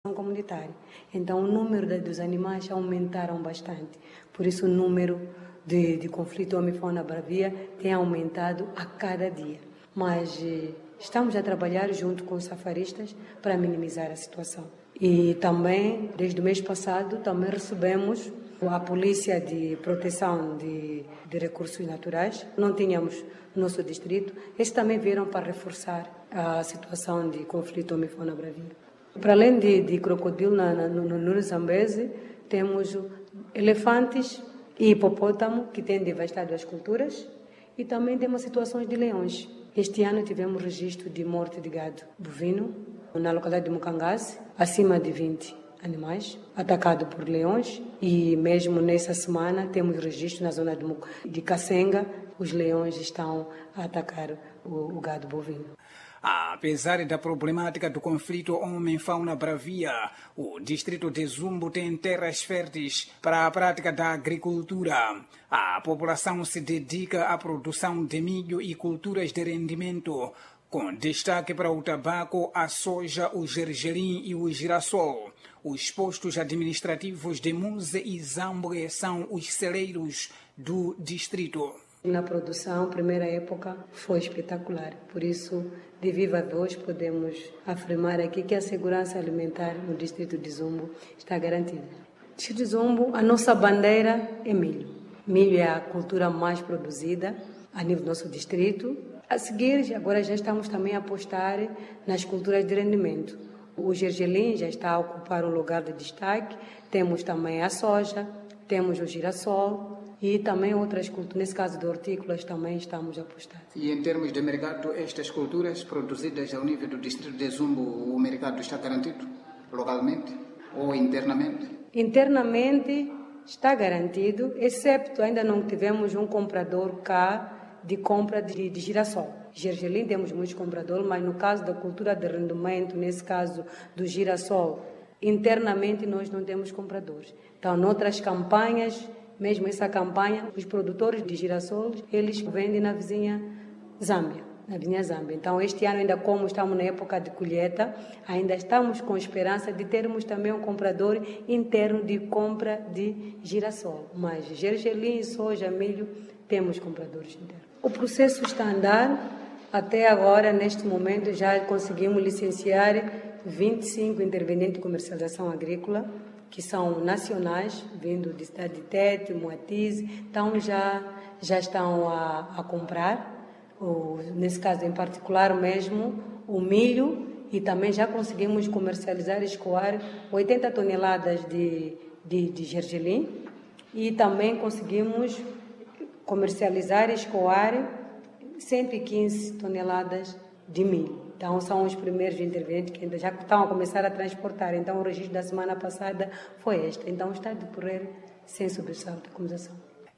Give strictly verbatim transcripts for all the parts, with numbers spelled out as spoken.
comunitária. Então, o número de, dos animais aumentaram bastante. Por isso, o número de, de conflito homem-fauna-bravia tem aumentado a cada dia. Mas eh, estamos a trabalhar junto com os safaristas para minimizar a situação. E também, desde o mês passado, também recebemos a Polícia de Proteção de, de Recursos Naturais. Não tínhamos no nosso distrito. Eles também vieram para reforçar a situação de conflito homem-fauna-bravia. Para além de, de crocodilo na, na, no, no Zambeze, temos elefantes e hipopótamo, que têm devastado as culturas, e também temos situações de leões. Este ano tivemos registro de morte de gado bovino na localidade de Mukangazi, acima de vinte animais atacados por leões, e mesmo nessa semana temos registro na zona de, de Kasenga, os leões estão a atacar o, o gado bovino. Apesar da problemática do conflito homem-fauna-bravia, o distrito de Zumbo tem terras férteis para a prática da agricultura. A população se dedica à produção de milho e culturas de rendimento, com destaque para o tabaco, a soja, o gergelim e o girassol. Os postos administrativos de Muze e Zambwe são os celeiros do distrito. Na produção, a primeira época foi espetacular. Por isso, de viva voz, podemos afirmar aqui que a segurança alimentar no distrito de Zumbo está garantida. No distrito de Zumbo, a nossa bandeira é milho. Milho é a cultura mais produzida a nível do nosso distrito. A seguir, agora já estamos também a apostar nas culturas de rendimento. O gergelim já está a ocupar um lugar de destaque. Temos também a soja, temos o girassol e também outras culturas. Nesse caso de hortícolas também estamos a apostar. E em termos de mercado, estas culturas produzidas ao nível do distrito de Zumbo, o mercado está garantido localmente ou internamente? Internamente está garantido, excepto ainda não tivemos um comprador cá de compra de, de girassol. Gergelim temos muitos compradores, mas no caso da cultura de rendimento, nesse caso do girassol, internamente nós não temos compradores. Então, noutras campanhas, mesmo essa campanha, os produtores de girassol, eles vendem na vizinha Zâmbia, na vizinha Zâmbia. Então, este ano, ainda como estamos na época de colheita, ainda estamos com esperança de termos também um comprador interno de compra de girassol. Mas gergelim, soja, milho, temos compradores internos. O processo está a andar. Até agora, neste momento, já conseguimos licenciar vinte e cinco intervenientes de comercialização agrícola, que são nacionais, vindo de cidade de Tete, Moatize, então já, já estão a, a comprar, o, nesse caso em particular mesmo, o milho, e também já conseguimos comercializar e escoar oitenta toneladas de, de, de gergelim, e também conseguimos comercializar e escoar cento e quinze toneladas de milho. Então, são os primeiros intervenientes que ainda já estão a começar a transportar. Então, o registro da semana passada foi este. Então, está a decorrer sem sobressalto a comunicação.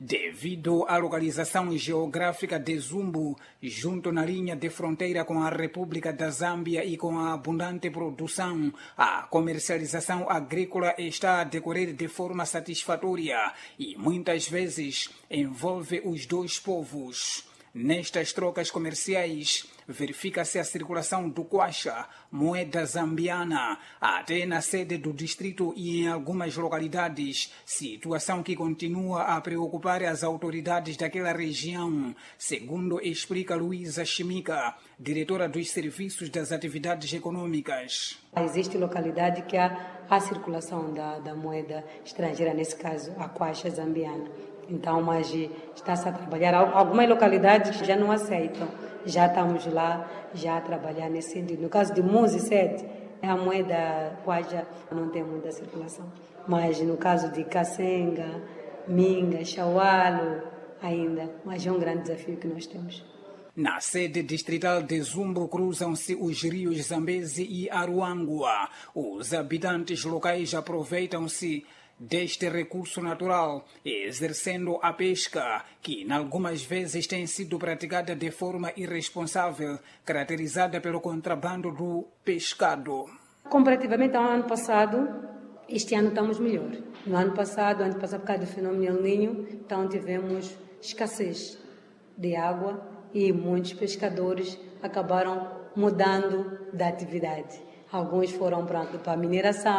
Devido à localização geográfica de Zumbo, junto na linha de fronteira com a República da Zâmbia e com a abundante produção, a comercialização agrícola está a decorrer de forma satisfatória e muitas vezes envolve os dois povos. Nestas trocas comerciais, verifica-se a circulação do kwacha, moeda zambiana, até na sede do distrito e em algumas localidades, situação que continua a preocupar as autoridades daquela região, segundo explica Luísa Chimica, diretora dos Serviços das Atividades Econômicas. Existe localidade que há a circulação da, da moeda estrangeira, nesse caso a kwacha zambiana. Então, mas está-se a trabalhar. Algumas localidades já não aceitam. Já estamos lá, já a trabalhar nesse sentido. No caso de Muzi sete, a moeda kwacha não tem muita circulação. Mas no caso de Kasenga, Minga, Chaualo, ainda. Mas é um grande desafio que nós temos. Na sede distrital de Zumbo cruzam-se os rios Zambeze e Aruangua. Os habitantes locais aproveitam-se deste recurso natural, exercendo a pesca, que em algumas vezes tem sido praticada de forma irresponsável, caracterizada pelo contrabando do pescado. Comparativamente ao ano passado, este ano estamos melhor. No ano passado, ano passado por causa do fenômeno El Niño, então tivemos escassez de água e muitos pescadores acabaram mudando da atividade. Alguns foram para a mineração,